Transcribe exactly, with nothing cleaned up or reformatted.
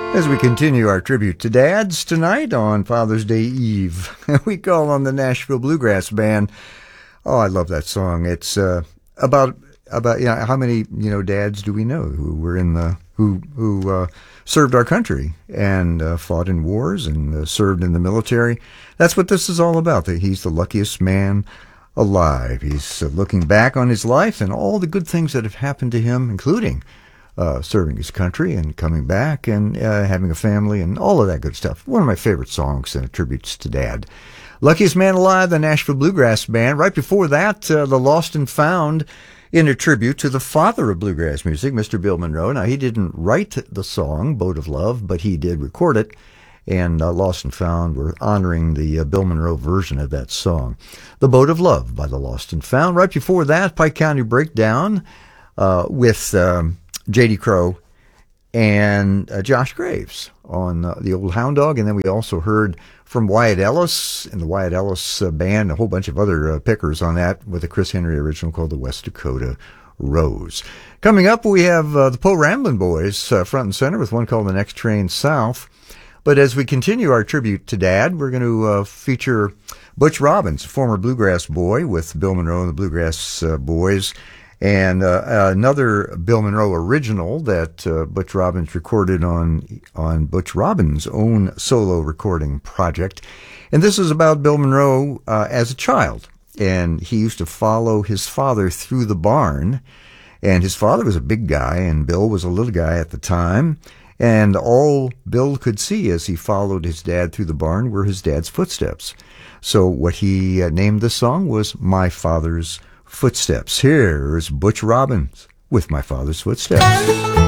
As we continue our tribute to dads tonight on Father's Day Eve, we call on the Nashville Bluegrass Band. Oh, I love that song. It's uh, about about you know, how many you know dads do we know who were in the who who uh, served our country and uh, fought in wars and uh, served in the military. That's what this is all about. That he's the luckiest man alive. He's uh, looking back on his life and all the good things that have happened to him, including Uh, serving his country and coming back and uh, having a family and all of that good stuff. One of my favorite songs and tributes to Dad. Luckiest Man Alive, the Nashville Bluegrass Band. Right before that, uh, the Lost and Found in a tribute to the father of bluegrass music, Mister Bill Monroe. Now, he didn't write the song, Boat of Love, but he did record it. And uh, Lost and Found were honoring the uh, Bill Monroe version of that song. The Boat of Love by the Lost and Found. Right before that, Pike County Breakdown uh, with Um, J D Crowe and uh, Josh Graves on uh, the old Hound Dog. And then we also heard from Wyatt Ellis and the Wyatt Ellis uh, Band, a whole bunch of other uh, pickers on that with a Chris Henry original called the West Dakota Rose. Coming up, we have uh, the Poe Ramblin' Boys uh, front and center with one called The Next Train South. But as we continue our tribute to Dad, we're going to uh, feature Butch Robbins, a former bluegrass boy with Bill Monroe and the Bluegrass uh, Boys. And uh, another Bill Monroe original that uh, Butch Robbins recorded on on Butch Robbins' own solo recording project. And this is about Bill Monroe uh, as a child. And he used to follow his father through the barn. And his father was a big guy, and Bill was a little guy at the time. And all Bill could see as he followed his dad through the barn were his dad's footsteps. So what he uh, named the song was My Father's Footsteps. Here's Butch Robbins with My Father's Footsteps.